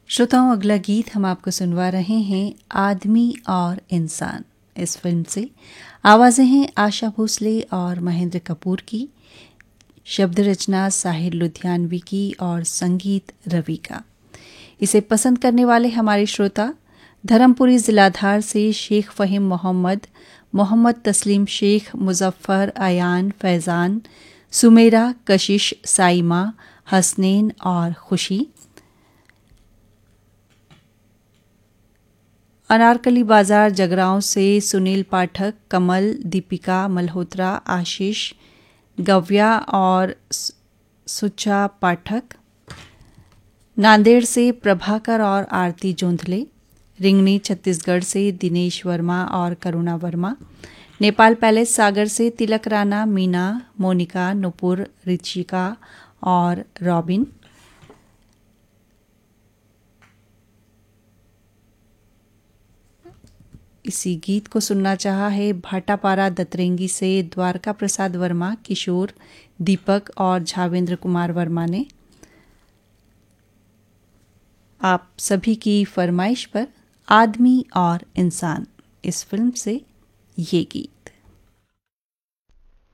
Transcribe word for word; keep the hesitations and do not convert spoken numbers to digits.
श्रोताओं, अगला गीत हम आपको सुनवा रहे हैं आदमी और इंसान। इस फिल्म से आवाज़ें हैं आशा भोसले और महेंद्र कपूर की, शब्द रचना साहिर लुधियानवी की और संगीत रवि का। इसे पसंद करने वाले हमारे श्रोता धर्मपुरी जिलाधार से शेख फ़हीम मोहम्मद, मोहम्मद तस्लीम शेख, मुजफ्फर, अयान, फैज़ान, सुमेरा, कशिश, साइमा, हसनैन और खुशी। अनारकली बाजार जगरांव से सुनील पाठक, कमल, दीपिका मल्होत्रा, आशीष, गव्या और सुचा पाठक। नांदेड़ से प्रभाकर और आरती जोंधले। रिंगनी छत्तीसगढ़ से दिनेश वर्मा और करुणा वर्मा। नेपाल पैलेस सागर से तिलक राणा, मीना, मोनिका, नुपुर, रिचिका और रॉबिन। इसी गीत को सुनना चाहा है भाटापारा दतरेंगी से द्वारका प्रसाद वर्मा, किशोर, दीपक और झावेंद्र कुमार वर्मा ने। आप सभी की फरमाइश पर आदमी और इंसान इस फिल्म से ये गीत।